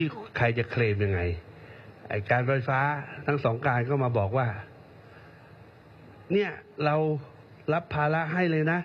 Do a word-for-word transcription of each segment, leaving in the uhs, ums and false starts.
ที่ใครจะเคลมยังไงไอ้การไฟฟ้าทั้งสองการก็มาบอกว่าเนี่ยเรารับภาระให้เลยนะ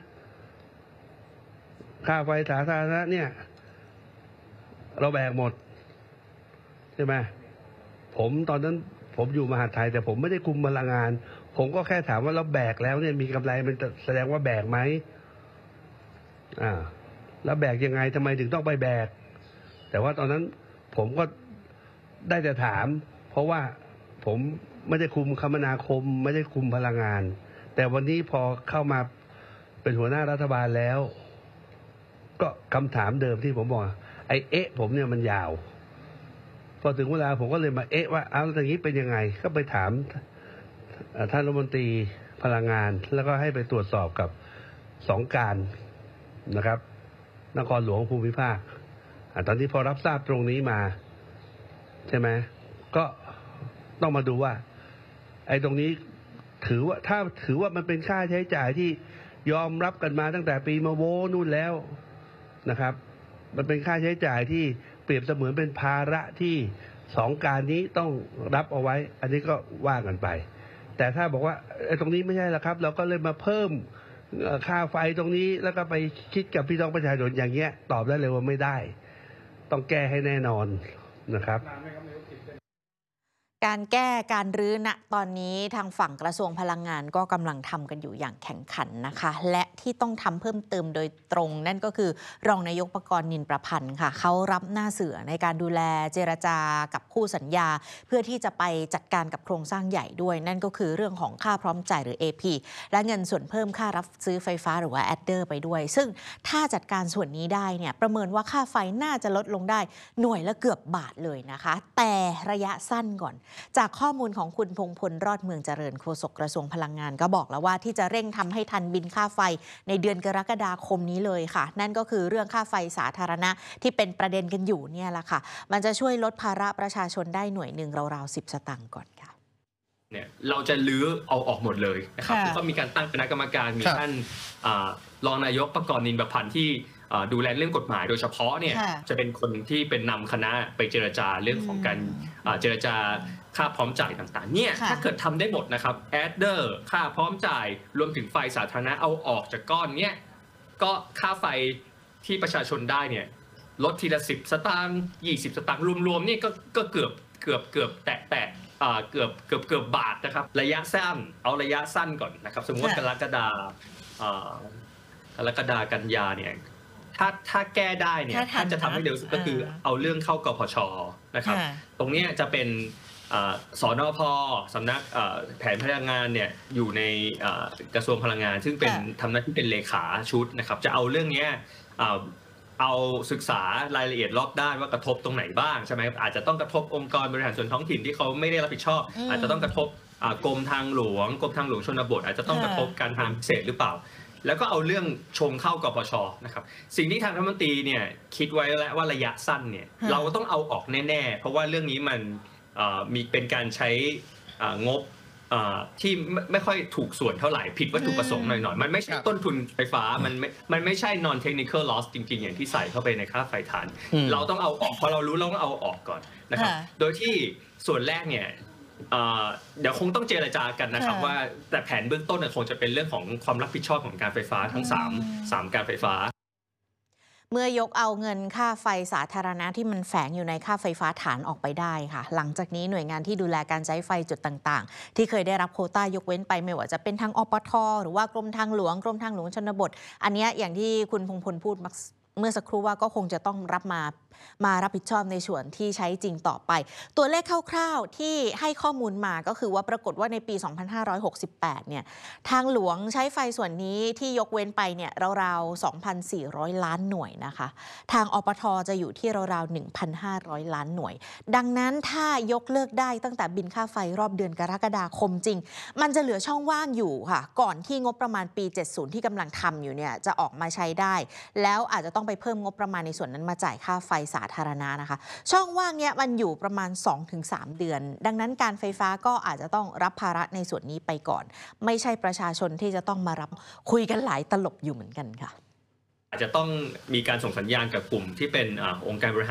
ค่าไฟสาธารณะเนี่ยเราแบกหมดใช่ไหมผมตอนนั้นผมอยู่มหาดไทยแต่ผมไม่ได้คุมพลังงานผมก็แค่ถามว่าเราแบกแล้วเนี่ยมีกำไรมันแสดงว่าแบกไหมอ่าแล้วแบกยังไงทำไมถึงต้องไปแบกแต่ว่าตอนนั้นผมก็ได้แต่ถามเพราะว่าผมไม่ได้คุมคมนาคมไม่ได้คุมพลังงานแต่วันนี้พอเข้ามาเป็นหัวหน้ารัฐบาลแล้วก็คำถามเดิมที่ผมบอกไอ้เอ๊ะผมเนี่ยมันยาวพอถึงเวลาผมก็เลยมาเอ๊ะว่าเอาอย่างนี้เป็นยังไงก็ไปถามท่านรัฐมนตรีพลังงานแล้วก็ให้ไปตรวจสอบกับสองการนะครับนครหลวงภูมิภาคตอนที่พอรับทราบตรงนี้มาใช่ไหมก็ต้องมาดูว่าไอ้ตรงนี้ถือว่าถ้าถือว่ามันเป็นค่าใช้จ่ายที่ยอมรับกันมาตั้งแต่ปีมาโวนู่นแล้วนะครับมันเป็นค่าใช้จ่ายที่เปรียบเสมือนเป็นภาระที่สองการนี้ต้องรับเอาไว้อันนี้ก็ว่ากันไปแต่ถ้าบอกว่าไอ้ตรงนี้ไม่ใช่ละครับเราก็เลยมาเพิ่มค่าไฟตรงนี้แล้วก็ไปคิดกับพี่น้องประชาชนอย่างเงี้ยตอบได้เลยว่าไม่ได้ต้องแก้ให้แน่นอนนะครับการแก้การรื้อณตอนนี้ทางฝั่งกระทรวงพลังงานก็กำลังทำกันอยู่อย่างแข่งขันนะคะและที่ต้องทำเพิ่มเติมโดยตรงนั่นก็คือรองนายกปกรณ์นินประพันธ์ค่ะเขารับหน้าเสือในการดูแลเจรจากับคู่สัญญาเพื่อที่จะไปจัดการกับโครงสร้างใหญ่ด้วยนั่นก็คือเรื่องของค่าพร้อมจ่ายหรือ เอ พี และเงินส่วนเพิ่มค่ารับซื้อไฟฟ้าหรือว่าแอดเดอร์ไปด้วยซึ่งถ้าจัดการส่วนนี้ได้เนี่ยประเมินว่าค่าไฟน่าจะลดลงได้หน่วยละเกือบบาทเลยนะคะแต่ระยะสั้นก่อนจากข้อมูลของคุณพงพลรอดเมืองเจริญโฆษกกระทรวงพลังงานก็บอกแล้วว่าที่จะเร่งทำให้ทันบินค่าไฟในเดือนกรกฎาคมนี้เลยค่ะนั่นก็คือเรื่องค่าไฟสาธารณะที่เป็นประเด็นกันอยู่เนี่ยแหละค่ะมันจะช่วยลดภาระประชาชนได้หน่วยหนึ่งราวๆสิบสตางค์ก่อนค่ะเนี่ยเราจะลื้อเอาออกหมดเลยนะครับแล้วก็มีการตั้งคณะกรรมการมีท่านรองนายกปกรณ์นินประพันธ์ที่ดูแลเรื่องกฎหมายโดยเฉพาะเนี่ยจะเป็นคนที่เป็นนำคณะไปเจรจาเรื่องของการเจรจาค่าพร้อมจ่ายต่างๆเนี่ยถ้าเกิดทำได้หมดนะครับแอดเดอร์ค่าพร้อมจ่ายรวมถึงไฟสาธารณะเอาออกจากก้อนเนี้ยก็ค่าไฟที่ประชาชนได้เนี่ยลดทีละสิบสตางค์ยี่สิบสตางค์รวมๆนี่ก็ก็เกือบเกือบเกือบแตะแตะเกือบเกือบเกือบบาทนะครับระยะสั้นเอาระยะสั้นก่อนนะครับสมมติว่ากรกฎากรกฎากันยาเนี่ยถ้าถ้าแก้ได้เนี่ยถ้าจะทำให้เร็วสุดก็คือเอาเรื่องเข้ากพช.นะครับตรงนี้จะเป็นสนพ.สำนักแผนพลังงานเนี่ยอยู่ในกระทรวงพลังงานซึ่งเป็นทำหน้าที่เป็นเลขาชุดนะครับจะเอาเรื่องนี้เอาศึกษารายละเอียดรอบด้านว่ากระทบตรงไหนบ้างใช่ไหมอาจจะต้องกระทบองค์กรบริหารส่วนท้องถิ่นที่เขาไม่ได้รับผิดชอบอาจจะต้องกระทบกรมทางหลวงกรมทางหลวงชนบทอาจจะต้องกระทบการทางพิเศษหรือเปล่าแล้วก็เอาเรื่องชงเข้ากพช.นะครับสิ่งที่ทางรัฐมนตรีเนี่ยคิดไว้แล้วว่าระยะสั้นเนี่ยเราต้องเอาออกแน่ๆเพราะว่าเรื่องนี้มันมีเป็นการใช้งบที่ไม่ค่อยถูกส่วนเท่าไหร่ผิดวัตถุประสงค์หน่อยๆมันไม่ใช่ต้นทุนไฟฟ้ามันไม่มันไม่ใช่ non technical loss จริงๆอย่างที่ใส่เข้าไปในค่าไฟฐานเราต้องเอาออกพอเรารู้เราต้องเอาออกก่อนนะครับโดยที่ส่วนแรกเนี่ยเดี๋ยวคงต้องเจรจากันนะครับว่าแต่แผนเบื้องต้นคงจะเป็นเรื่องของความรับผิดชอบของการไฟฟ้าทั้งสามสามการไฟฟ้าเมื่อยกเอาเงินค่าไฟสาธารณะที่มันแฝงอยู่ในค่าไฟฟ้าฐานออกไปได้ค่ะหลังจากนี้หน่วยงานที่ดูแลการใช้ไฟจุดต่างๆที่เคยได้รับโควต้ายกเว้นไปไม่ว่าจะเป็นทางอปท.หรือว่ากรมทางหลวงกรมทางหลวงชนบทอันนี้อย่างที่คุณพงพลพูดเมื่อสักครู่ว่าก็คงจะต้องรับมามารับผิดชอบในส่วนที่ใช้จริงต่อไปตัวเลขคร่าวๆที่ให้ข้อมูลมาก็คือว่าปรากฏว่าในปีสองพันห้าร้อยหกสิบแปดเนี่ยทางหลวงใช้ไฟส่วนนี้ที่ยกเว้นไปเนี่ยราวๆ สองพันสี่ร้อย ล้านหน่วยนะคะทางอปท.จะอยู่ที่ราวๆ หนึ่งพันห้าร้อย ล้านหน่วยดังนั้นถ้ายกเลิกได้ตั้งแต่บินค่าไฟรอบเดือนกรกฎาคมจริงมันจะเหลือช่องว่างอยู่ค่ะก่อนที่งบประมาณปีเจ็ดสิบที่กำลังทำอยู่เนี่ยจะออกมาใช้ได้แล้วอาจจะต้องไปเพิ่มงบประมาณในส่วนนั้นมาจ่ายค่าไฟสาธารณะนะคะช่องว่างเนี้ยมันอยู่ประมาณ สองถึงสาม เดือนดังนั้นการไฟฟ้าก็อาจจะต้องรับภาระในส่วนนี้ไปก่อนไม่ใช่ประชาชนที่จะต้องมารับคุยกันหลายตลบอยู่เหมือนกันค่ะอาจจะต้องมีการส่งสัญญาณกับกลุ่มที่เป็นองค์การบริหาร